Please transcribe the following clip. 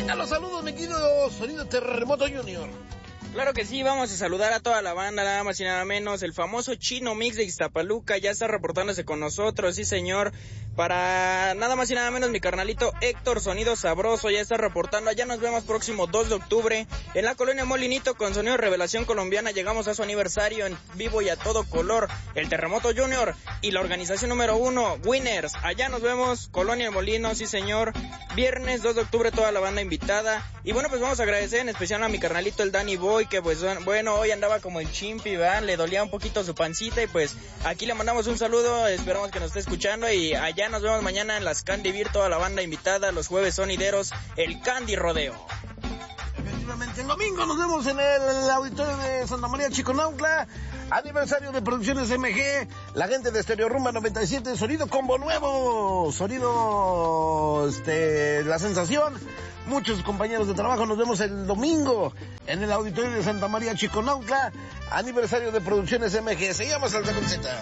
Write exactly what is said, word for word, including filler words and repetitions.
Venga, los saludos, mi querido Sonido Terremoto Junior. Claro que sí, vamos a saludar a toda la banda, nada más y nada menos. El famoso Chino Mix de Ixtapaluca ya está reportándose con nosotros, sí señor. Para nada más y nada menos mi carnalito Héctor Sonido Sabroso ya está reportando. Allá nos vemos próximo dos de octubre en la colonia Molinito con Sonido Revelación Colombiana. Llegamos a su aniversario en vivo y a todo color. El Terremoto Junior y la organización número uno, Winners. Allá nos vemos, Colonia Molino, sí señor. Viernes dos de octubre toda la banda invitada. Y bueno, pues vamos a agradecer en especial a mi carnalito el Danny Boy, que pues bueno, hoy andaba como el chimpi, ¿verdad? Le dolía un poquito su pancita y pues aquí le mandamos un saludo, esperamos que nos esté escuchando y allá nos vemos mañana en las Candy Beer, toda la banda invitada, los jueves sonideros, el Candy Rodeo. Efectivamente, el domingo nos vemos en el auditorio de Santa María Chiconauhtla, aniversario de Producciones M G, la gente de Stereo Rumba noventa y siete, sonido combo nuevo, sonido, este, la sensación. Muchos compañeros de trabajo, nos vemos el domingo en el auditorio de Santa María Chiconauhtla, aniversario de Producciones M G. Se llama Salsa con Z.